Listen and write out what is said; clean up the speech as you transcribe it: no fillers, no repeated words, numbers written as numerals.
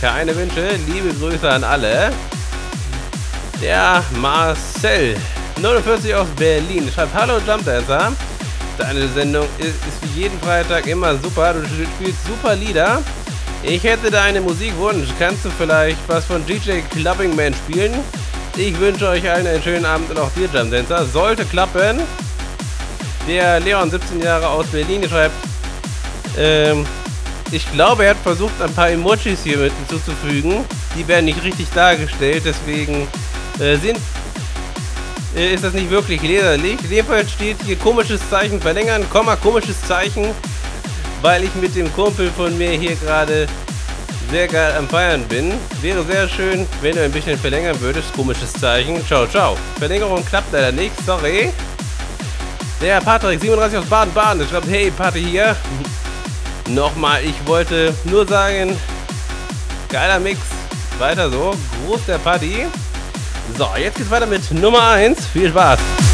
keine Wünsche. Liebe Grüße an alle. Der Marcel 49 aus Berlin schreibt: Hallo Jump Dancer. Deine Sendung ist wie jeden Freitag immer super. Du spielst super Lieder. Ich hätte da einen Musikwunsch. Kannst du vielleicht was von DJ Clubbing Man spielen? Ich wünsche euch allen einen schönen Abend und auch dir, Jump Dancer. Sollte klappen. Der Leon, 17 Jahre aus Berlin, schreibt: ich glaube, er hat versucht, ein paar Emojis hier mit hinzuzufügen. Die werden nicht richtig dargestellt, deswegen ist das nicht wirklich leserlich. Jedenfalls steht hier komisches Zeichen verlängern, Komma, komisches Zeichen, weil ich mit dem Kumpel von mir hier gerade sehr geil am Feiern bin. Wäre sehr schön, wenn du ein bisschen verlängern würdest. Komisches Zeichen. Ciao, ciao. Verlängerung klappt leider nicht, sorry. Der Patrick, 37 aus Baden-Baden, der schreibt: Hey, Party hier. Nochmal, ich wollte nur sagen, geiler Mix. Weiter so. Gruß der Party. So, jetzt geht's weiter mit Nummer 1. Viel Spaß.